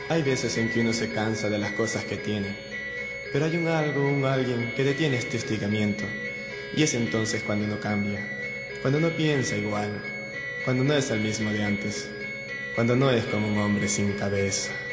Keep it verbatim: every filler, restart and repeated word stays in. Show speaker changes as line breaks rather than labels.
Hay veces en que uno se cansa de las cosas que tiene, pero hay un algo, un alguien que detiene este hostigamiento. Y es entonces cuando uno cambia, cuando no piensa igual, cuando no es el mismo de antes, cuando no es como un hombre sin cabeza.